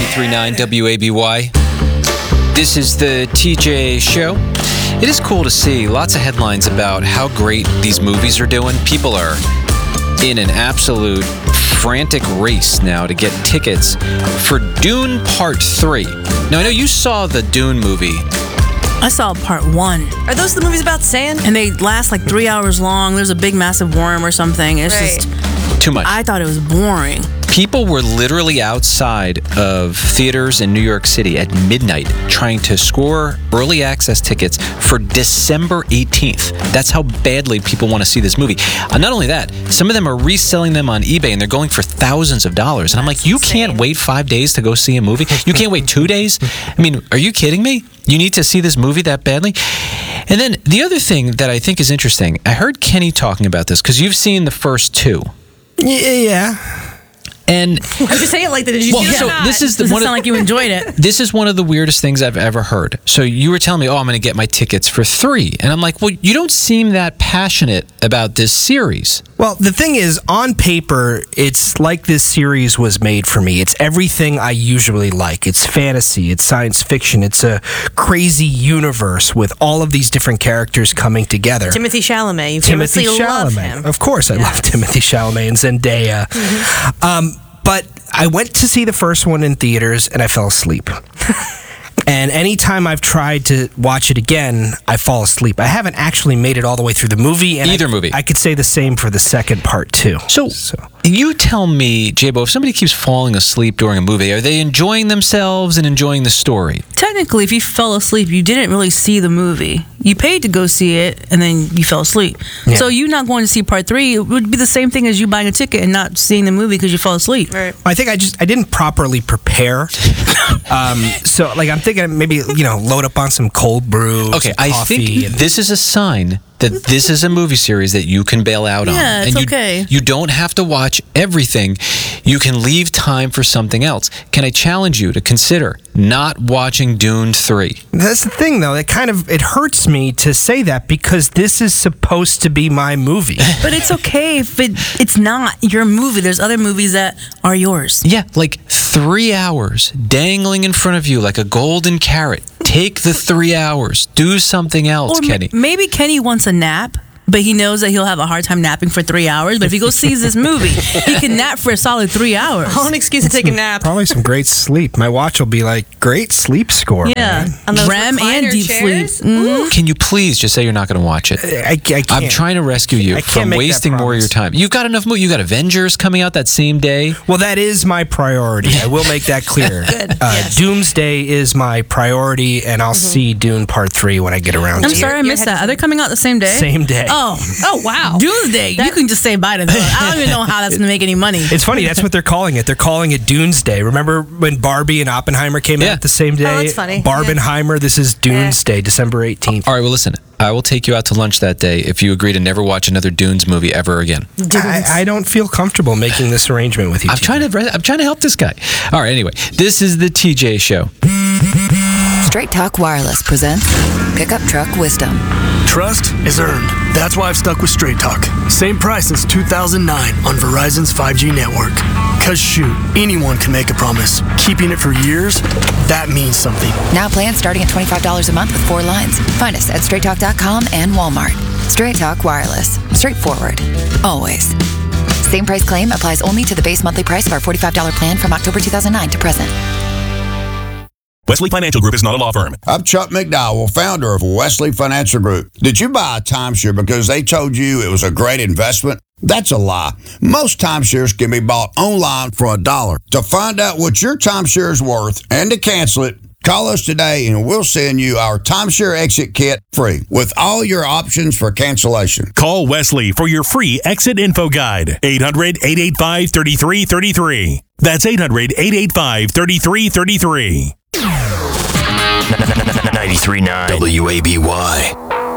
93.9 WABY. This is the TJ Show. It is cool to see lots of headlines about how great these movies are doing. People are in an absolute frantic race now to get tickets for Dune Part 3. Now, I know you saw the Dune movie. I saw part 1. Are those the movies about sand? And they last like 3 hours long. There's a big, massive worm or something. It's just too much. I thought it was boring. People were literally outside of theaters in New York City at midnight trying to score early access tickets for December 18th. That's how badly people want to see this movie. Not only that, some of them are reselling them on eBay and they're going for thousands of dollars. And I'm like, you can't wait 5 days to go see a movie? You can't wait 2 days? I mean, are you kidding me? You need to see this movie that badly? And then the other thing that I think is interesting, I heard Kenny talking about this because you've seen the first two. Yeah. And Did you say it like that? Did you see it so or not? this is the Doesn't one. sound like you enjoyed it. This is one of the weirdest things I've ever heard. So you were telling me, I'm going to get my tickets for 3. And I'm like, well, you don't seem that passionate about this series. Well, the thing is, on paper, it's like this series was made for me. It's everything I usually like. It's fantasy, it's science fiction, it's a crazy universe with all of these different characters coming together. Timothy Chalamet. You Timothy famously love Chalamet. him. Of course, I love Timothy Chalamet and Zendaya. But I went to see the first one in theaters and I fell asleep. And anytime I've tried to watch it again, I fall asleep. I haven't actually made it all the way through the movie. And movie. I could say the same for the second part, too. So you tell me, J-Bo, if somebody keeps falling asleep during a movie, are they enjoying themselves and enjoying the story? Technically, if you fell asleep, you didn't really see the movie. You paid to go see it, and then you fell asleep. Yeah. So you not going to see part 3, it would be the same thing as you buying a ticket and not seeing the movie because you fell asleep. Right. I think I didn't properly prepare. So, like, I'm thinking maybe, load up on some cold brew. Okay, some I coffee, think this is a sign that this is a movie series that you can bail out on. Yeah, it's okay. You don't have to watch everything. You can leave time for something else. Can I challenge you to consider not watching Dune 3? That's the thing, though. It hurts me to say that because this is supposed to be my movie. But it's okay if it's not your movie. There's other movies that are yours. Yeah, like 3 hours dangling in front of you like a golden carrot. Take the 3 hours. Do something else, Or Kenny. maybe Kenny wants a nap, but he knows that he'll have a hard time napping for 3 hours. But if he goes sees this movie, he can nap for a solid 3 hours. All an excuse to take a nap. Probably some great sleep. My watch will be like, great sleep score. Yeah, Man. On those REM and recliner deep chairs? sleep. Mm. Can you please just say you're not going to watch it? I can't. I'm trying to rescue you I can't from make that wasting more of your promise. time. You've got enough movies. You got Avengers coming out that same day. Well, that is my priority. I will make that clear. Good. Yes. Doomsday is my priority, and I'll see Dune Part 3 when I get around I'm to sorry I it. missed that. Are they coming out the same day? Same day. Oh, wow. Doomsday. You can just say bye to them. I don't even know how that's going to make any money. It's funny, that's what they're calling it. They're calling it Doomsday. Remember when Barbie and Oppenheimer came Yeah. out the same day? Oh, that's funny. Barbenheimer, this is Doomsday, December 18th. All right, well, listen. I will take you out to lunch that day if you agree to never watch another Dunes movie ever again. I don't feel comfortable making this arrangement with you. I'm trying to help this guy. All right, anyway, this is the TJ Show. Straight Talk Wireless presents Pickup Truck Wisdom. Trust is earned. That's why I've stuck with Straight Talk. Same price since 2009 on Verizon's 5G network. Cause shoot, anyone can make a promise. Keeping it for years, that means something. Now plans starting at $25 a month with 4 lines. Find us at straighttalk.com and Walmart. Straight Talk Wireless. Straightforward. Always. Same price claim applies only to the base monthly price of our $45 plan from October 2009 to present. Wesley Financial Group is not a law firm. I'm Chuck McDowell, founder of Wesley Financial Group. Did you buy a timeshare because they told you it was a great investment? That's a lie. Most timeshares can be bought online for $1. To find out what your timeshare is worth and to cancel it, call us today and we'll send you our timeshare exit kit free with all your options for cancellation. Call Wesley for your free exit info guide. 800-885-3333. That's 800-885-3333. 93.9 WABY.